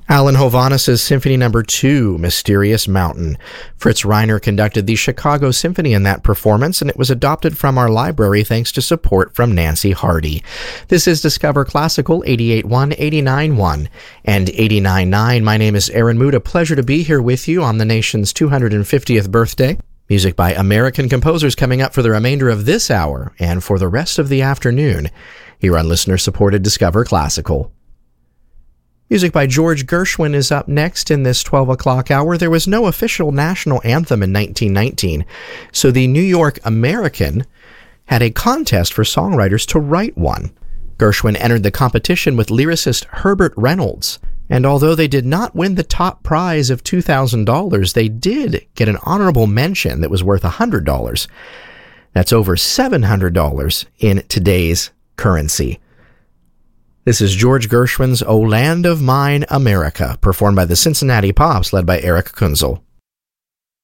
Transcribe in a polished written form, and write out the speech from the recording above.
Alan Hovhannes' Symphony No. 2, Mysterious Mountain. Fritz Reiner conducted the Chicago Symphony in that performance, and it was adopted from our library thanks to support from Nancy Hardy. This is Discover Classical 88.1, 89.1, and 89.9. My name is Aaron Mood. A pleasure to be here with you on the nation's 250th birthday. Music by American composers coming up for the remainder of this hour and for the rest of the afternoon here on listener-supported Discover Classical. Music by George Gershwin is up next in this 12 o'clock hour. There was no official national anthem in 1919, so the New York American had a contest for songwriters to write one. Gershwin entered the competition with lyricist Herbert Reynolds, and although they did not win the top prize of $2,000, they did get an honorable mention that was worth $100. That's over $700 in today's currency. This is George Gershwin's O Land of Mine, America, performed by the Cincinnati Pops, led by Eric Kunzel.